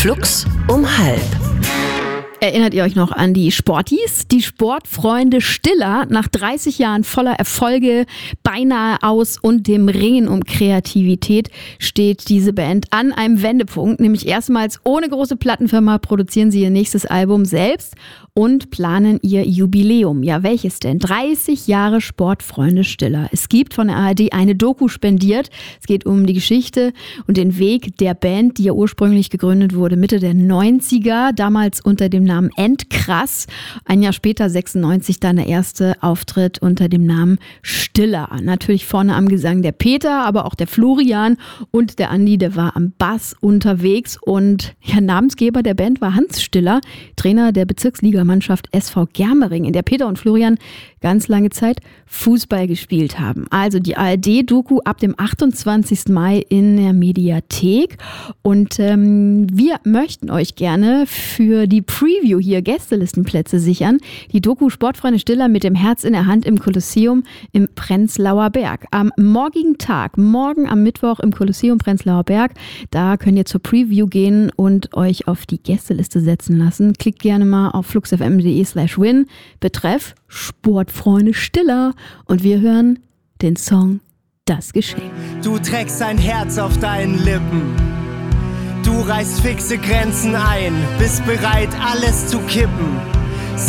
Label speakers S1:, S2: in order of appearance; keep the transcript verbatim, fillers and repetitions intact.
S1: Flux um halb.
S2: Erinnert ihr euch noch an die Sporties? Die Sportfreunde Stiller, nach dreißig Jahren voller Erfolge, beinahe aus und dem Ringen um Kreativität, steht diese Band an einem Wendepunkt. Nämlich erstmals ohne große Plattenfirma produzieren sie ihr nächstes Album selbst und planen ihr Jubiläum. Ja, welches denn? dreißig Jahre Sportfreunde Stiller. Es gibt von der A R D eine Doku spendiert. Es geht um die Geschichte und den Weg der Band, die ja ursprünglich gegründet wurde Mitte der neunziger, damals unter dem Namen Endkrass. Ein Jahr später, sechsundneunzig, dann der erste Auftritt unter dem Namen Stiller. Natürlich vorne am Gesang der Peter, aber auch der Florian und der Andi, der war am Bass unterwegs. Und ja, Namensgeber der Band war Hans Stiller, Trainer der Bezirksligamannschaft S V Germering, in der Peter und Florian ganz lange Zeit Fußball gespielt haben. Also die A R D-Doku ab dem achtundzwanzigsten Mai in der Mediathek. Und ähm, wir möchten euch gerne für die Preview hier Gästelistenplätze sichern. Die Doku Sportfreunde Stiller mit dem Herz in der Hand im Kolosseum im Prenzlauer Berg. Am morgigen Tag, morgen am Mittwoch im Kolosseum Prenzlauer Berg, da könnt ihr zur Preview gehen und euch auf die Gästeliste setzen lassen. Klickt gerne mal auf fluxfm.de slash win, betreff Sportfreunde Stiller, und wir hören den Song Das Geschenk.
S3: Du trägst ein Herz auf deinen Lippen, du reißt fixe Grenzen ein, bist bereit alles zu kippen.